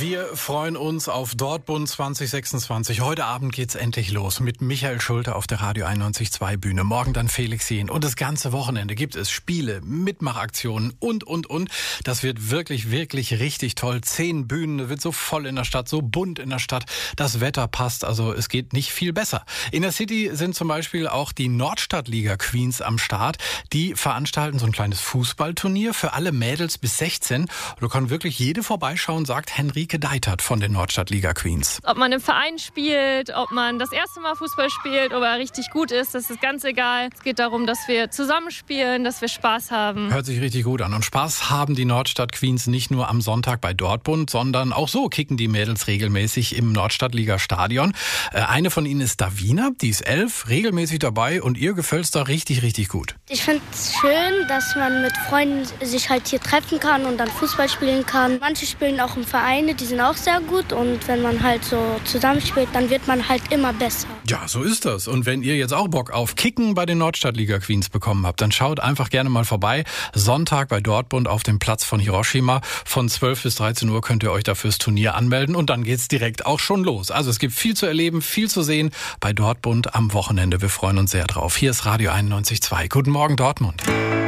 Wir freuen uns auf Dortmund 2026. Heute Abend geht's endlich los mit Michael Schulte auf der Radio 91.2 Bühne. Morgen dann Felix Jähn. Und das ganze Wochenende gibt es Spiele, Mitmachaktionen und. Das wird wirklich, wirklich richtig toll. 10 Bühnen, es wird so voll in der Stadt, so bunt in der Stadt. Das Wetter passt, also es geht nicht viel besser. In der City sind zum Beispiel auch die Nordstadtliga Queens am Start. Die veranstalten so ein kleines Fußballturnier für alle Mädels bis 16. Da kann wirklich jede vorbeischauen, sagt Henrike Deitert von den Nordstadtliga Queens. Ob man im Verein spielt, ob man das erste Mal Fußball spielt oder richtig gut ist, das ist ganz egal. Es geht darum, dass wir zusammenspielen, dass wir Spaß haben. Hört sich richtig gut an. Und Spaß haben die Nordstadt Queens nicht nur am Sonntag bei Dortmund, sondern auch so kicken die Mädels regelmäßig im Nordstadtliga Stadion. Eine von ihnen ist Davina, die ist 11, regelmäßig dabei und ihr gefällt's da richtig, richtig gut. Ich finde es schön, dass man mit Freunden sich halt hier treffen kann und dann Fußball spielen kann. Manche spielen auch im Verein, die sind auch sehr gut und wenn man halt so zusammenspielt, dann wird man halt immer besser. Ja, so ist das. Und wenn ihr jetzt auch Bock auf Kicken bei den Nordstadtliga Queens bekommen habt, dann schaut einfach gerne mal vorbei. Sonntag bei Dortmund auf dem Platz von Hiroshima. Von 12 bis 13 Uhr könnt ihr euch da fürs Turnier anmelden und dann geht's direkt auch schon los. Also es gibt viel zu erleben, viel zu sehen bei Dortmund am Wochenende. Wir freuen uns sehr drauf. Hier ist Radio 91.2. Guten Morgen Dortmund.